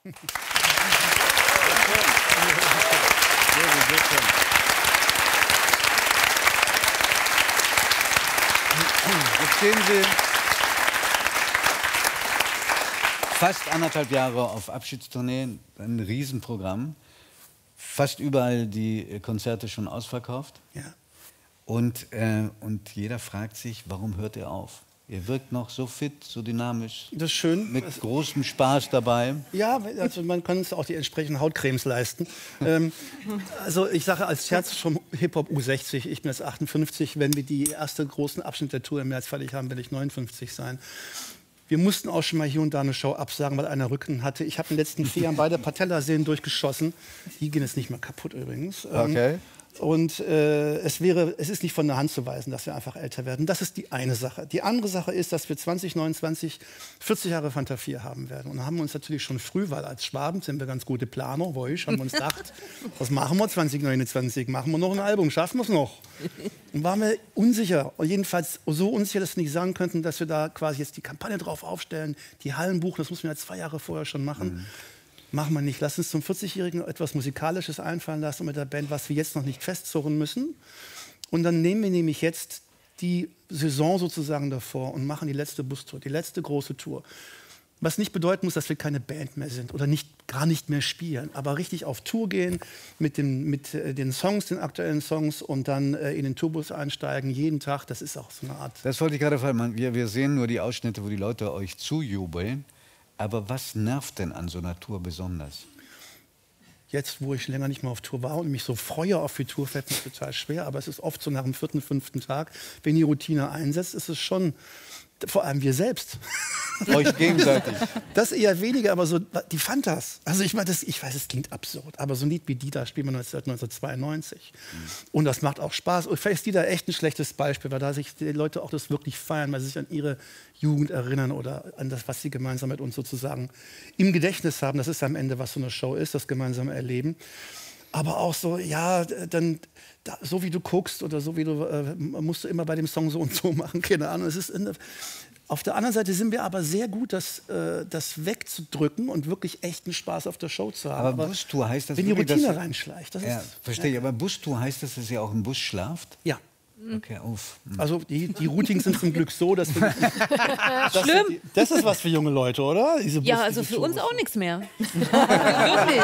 Jetzt stehen Sie fast 1,5 Jahre auf Abschiedstournee, ein Riesenprogramm. Fast überall die Konzerte schon ausverkauft. Ja. Und jeder fragt sich, warum hört ihr auf? Ihr wirkt noch so fit, so dynamisch. Das ist schön. Mit großem Spaß dabei. Ja, also man kann uns auch die entsprechenden Hautcremes leisten. Also ich sage als Scherz schon Hip-Hop U60, ich bin jetzt 58. Wenn wir die erste großen Abschnitt der Tour im März fertig haben, werde ich 59 sein. Wir mussten auch schon mal hier und da eine Show absagen, weil einer Rücken hatte. Ich habe in den letzten 4 Jahren beide Patellasehnen durchgeschossen. Die gehen jetzt nicht mehr kaputt übrigens. Okay. Und es ist nicht von der Hand zu weisen, dass wir einfach älter werden. Das ist die eine Sache. Die andere Sache ist, dass wir 2029 40 Jahre Fanta 4 haben werden. Und da haben wir uns natürlich schon früh, weil als Schwaben sind wir ganz gute Planer, haben wir uns gedacht, was machen wir 2029? Machen wir noch ein Album? Schaffen wir es noch? Und waren wir unsicher. Und jedenfalls so unsicher, dass wir nicht sagen könnten, dass wir da quasi jetzt die Kampagne drauf aufstellen, die Hallen buchen. Das mussten wir ja 2 Jahre vorher schon machen. Machen wir nicht. Lass uns zum 40-Jährigen etwas Musikalisches einfallen lassen mit der Band, was wir jetzt noch nicht festzurren müssen. Und dann nehmen wir nämlich jetzt die Saison sozusagen davor und machen die letzte Bustour, die letzte große Tour. Was nicht bedeuten muss, dass wir keine Band mehr sind oder gar nicht mehr spielen, aber richtig auf Tour gehen mit den Songs, den aktuellen Songs und dann in den Tourbus einsteigen, jeden Tag. Das ist auch so eine Art... Das wollte ich gerade fragen. Wir sehen nur die Ausschnitte, wo die Leute euch zujubeln. Aber was nervt denn an so einer Tour besonders? Jetzt, wo ich länger nicht mehr auf Tour war und mich so freue auf die Tour, fällt mir total schwer. Aber es ist oft so nach dem 4., 5. Tag, wenn die Routine einsetzt, ist es schon, vor allem wir selbst. Euch gegenseitig? Das eher weniger, aber so die Fantas. Also ich meine, ich weiß, es klingt absurd, aber so ein Lied wie Die da spielen wir seit 1992. Und das macht auch Spaß. Und vielleicht ist Die da echt ein schlechtes Beispiel, weil da sich die Leute auch das wirklich feiern, weil sie sich an ihre Jugend erinnern oder an das, was sie gemeinsam mit uns sozusagen im Gedächtnis haben. Das ist am Ende, was so eine Show ist, das gemeinsame Erleben. Aber auch so, ja, dann so wie du guckst oder so wie du, musst du immer bei dem Song so und so machen, keine Ahnung. Auf der anderen Seite sind wir aber sehr gut, das wegzudrücken und wirklich echten Spaß auf der Show zu haben. Aber Bustour heißt das, wenn die Routine reinschleicht. Das ja, ist, verstehe ich. Aber Bustour heißt das, dass ihr auch im Bus schlaft? Ja. Okay, auf. Also die Routings sind zum Glück so, dass wir... Schlimm. Das ist was für junge Leute, oder? Ja, also für uns auch nichts mehr. Wirklich.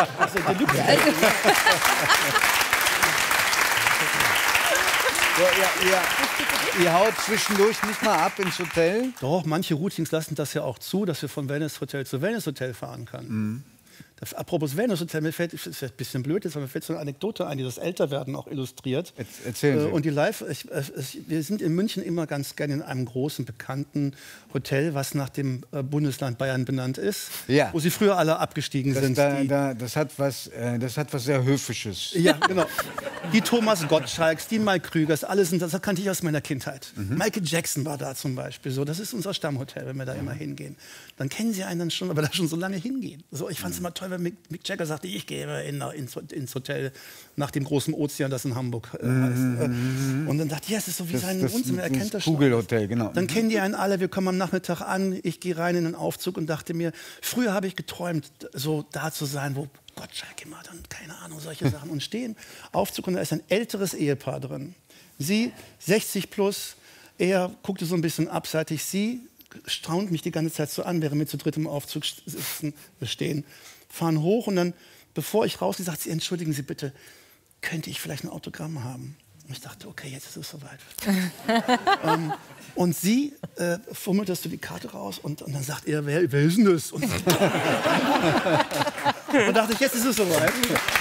Ihr haut zwischendurch nicht mal ab ins Hotel? Doch, manche Routings lassen das ja auch zu, dass wir von Wellness Hotel zu Wellness Hotel fahren können. Apropos Wellness Hotel, mir fällt, das ist ein bisschen blöd, aber mir fällt so eine Anekdote ein, die das Älterwerden auch illustriert. Erzählen Sie. Und die wir sind in München immer ganz gerne in einem großen, bekannten Hotel, was nach dem Bundesland Bayern benannt ist, ja, wo sie früher alle abgestiegen sind. Das hat was sehr Höfisches. Ja, genau. Die Thomas Gottschalks, die Mike Krügers, das kannte ich aus meiner Kindheit. Michael Jackson war da zum Beispiel. So, das ist unser Stammhotel, wenn wir da immer hingehen. Dann kennen sie einen dann schon, aber da schon so lange hingehen. So, ich fand es immer toll, wenn Mick Jagger sagte, ich gehe ins Hotel nach dem großen Ozean, das in Hamburg heißt. Und dann dachte ich, ja, es ist so wie sein Wohnzimmer, er kennt das schon. Kugelhotel, genau. Dann kennen die einen alle, wir kommen am Nachmittag an, ich gehe rein in den Aufzug und dachte mir, früher habe ich geträumt, so da zu sein, wo Gottschalk immer dann, keine Ahnung, solche Sachen und stehen. Aufzug und da ist ein älteres Ehepaar drin. Sie, 60 plus, er guckte so ein bisschen abseitig, sie staunt mich die ganze Zeit so an, während wir zu dritt im Aufzug stehen, fahren hoch und dann, bevor ich rausgehe, sagt sie, entschuldigen Sie bitte, könnte ich vielleicht ein Autogramm haben? Und ich dachte, okay, jetzt ist es soweit. Und sie fummelt das so die Karte raus und dann sagt er, wer ist denn das? Und dann dachte ich, jetzt ist es soweit.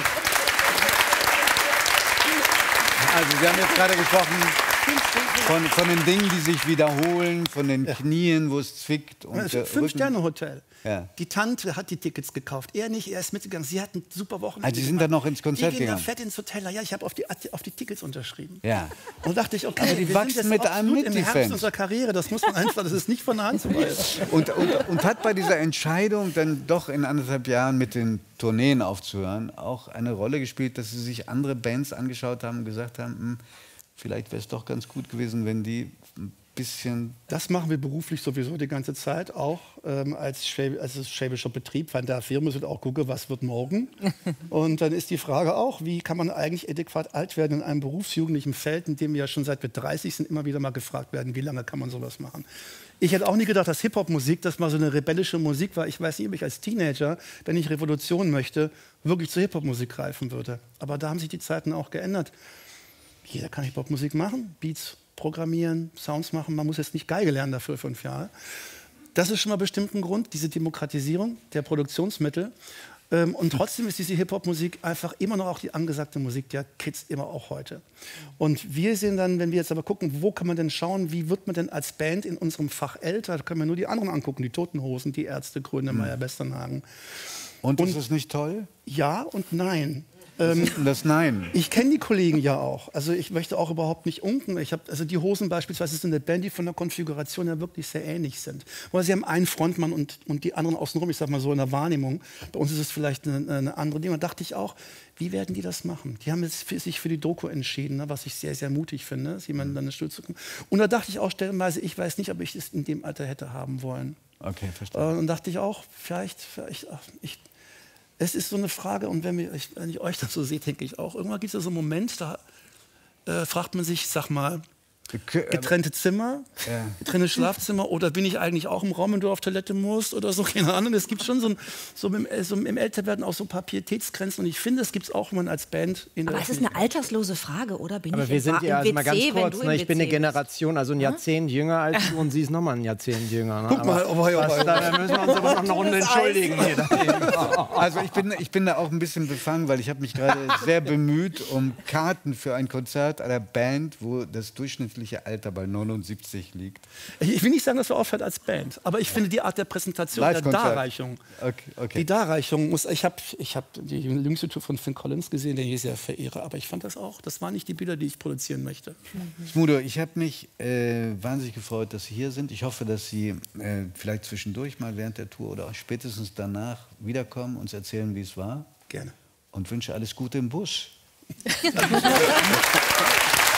Also Sie haben jetzt gerade gesprochen von den Dingen, die sich wiederholen, von den Knien, wo es zwickt. Und 5-Sterne-Hotel. Ja. Die Tante hat die Tickets gekauft. Er nicht, er ist mitgegangen. Sie hatten super Wochenende. Also Sie sind dann noch ins Konzert gegangen? gegangen? Ich fett ins Hotel. Ja, ich habe auf die Tickets unterschrieben. Ja. Und dachte ich, okay, aber die wachsen mit einem mit, im die Herbst Fans. unserer Karriere. Das muss man einfach, das ist nicht von der Hand zu weisen. Und hat bei dieser Entscheidung dann doch in 1,5 Jahren mit den Tourneen aufzuhören auch eine Rolle gespielt, dass Sie sich andere Bands angeschaut haben und gesagt haben, vielleicht wäre es doch ganz gut gewesen, wenn die ein bisschen... Das machen wir beruflich sowieso die ganze Zeit, auch als schwäbischer Betrieb. Von der Firma müssen wir auch gucken, was wird morgen. Und dann ist die Frage auch, wie kann man eigentlich adäquat alt werden in einem berufsjugendlichen Feld, in dem wir ja schon seit wir 30 sind, immer wieder mal gefragt werden, wie lange kann man sowas machen. Ich hätte auch nie gedacht, dass Hip-Hop-Musik, das mal so eine rebellische Musik war. Ich weiß nicht, ob ich als Teenager, wenn ich Revolution möchte, wirklich zur Hip-Hop-Musik greifen würde. Aber da haben sich die Zeiten auch geändert. Jeder kann Hip-Hop-Musik machen, Beats programmieren, Sounds machen. Man muss jetzt nicht Geige lernen dafür 5 Jahre. Das ist schon mal bestimmt ein Grund, diese Demokratisierung der Produktionsmittel. Und trotzdem ist diese Hip-Hop-Musik einfach immer noch auch die angesagte Musik der Kids, immer auch heute. Und wir sehen dann, wenn wir jetzt aber gucken, wo kann man denn schauen, wie wird man denn als Band in unserem Fach älter, da können wir nur die anderen angucken, die Toten Hosen, die Ärzte, Grönemeyer, Westernhagen. Und ist das nicht toll? Ja und nein. Das Nein. Ich kenne die Kollegen ja auch. Also ich möchte auch überhaupt nicht unken. Also die Hosen beispielsweise sind eine Band, die von der Konfiguration ja wirklich sehr ähnlich sind. Weil sie haben einen Frontmann und die anderen außenrum, ich sag mal so in der Wahrnehmung. Bei uns ist es vielleicht eine andere Dinge. Da dachte ich auch, wie werden die das machen? Die haben jetzt sich für die Doku entschieden, ne, was ich sehr, sehr mutig finde, jemanden dann eine Stütze zu gucken. Und da dachte ich auch stellenweise, ich weiß nicht, ob ich es in dem Alter hätte haben wollen. Okay, verstehe. Und dachte ich auch, es ist so eine Frage, und wenn ich euch das so sehe, denke ich auch, irgendwann gibt es ja so einen Moment, da fragt man sich, sag mal, getrennte Zimmer, getrennte Schlafzimmer, oder bin ich eigentlich auch im Raum, wenn du auf Toilette musst oder so, keine Ahnung. Es gibt schon im Älterwerden auch so ein paar Pietätsgrenzen, und ich finde, es gibt es auch, wenn man als Band in der Aber es ist eine alterslose Frage, oder? Bin aber ich wir sind ja, also mal ganz kurz, ne, ich bin eine WC Generation, also ein Jahrzehnt jünger als du, und sie ist nochmal ein Jahrzehnt jünger. Ne? Guck mal, da müssen wir uns aber noch eine Runde entschuldigen. Also ich bin da auch ein bisschen befangen, weil ich habe mich gerade sehr bemüht um Karten für ein Konzert einer Band, wo das durchschnittliche Alter bei 79 liegt. Ich will nicht sagen, dass wir aufhört als Band, aber ich finde die Art der Präsentation, der Darreichung. Okay. Die Darreichung muss. Ich hab die jüngste Tour von Phil Collins gesehen, den ich sehr verehre, aber ich fand das auch, das waren nicht die Bilder, die ich produzieren möchte. Smudo, ich habe mich wahnsinnig gefreut, dass Sie hier sind. Ich hoffe, dass Sie vielleicht zwischendurch mal während der Tour oder auch spätestens danach wiederkommen, uns erzählen, wie es war. Gerne. Und wünsche alles Gute im Busch.